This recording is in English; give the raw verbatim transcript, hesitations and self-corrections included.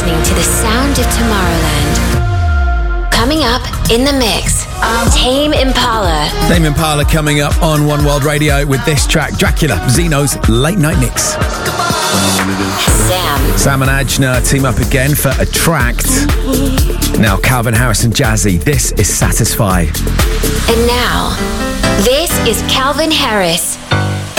listening to the sound of Tomorrowland. Coming up in the mix, Tame Impala. Tame Impala coming up on One World Radio with this track, Dracula, Zeno's Late Night Mix. Sam. Sam and Ajna team up again for Attract. Now Calvin Harris and Jazzy, this is Satisfy. And now, this is Calvin Harris